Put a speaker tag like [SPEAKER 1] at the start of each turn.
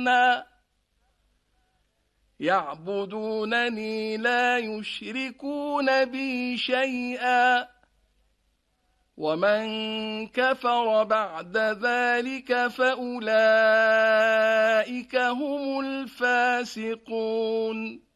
[SPEAKER 1] حسنا يعبدونني لا يشركون بي شيئا ومن كفر بعد ذلك فأولئك هم الفاسقون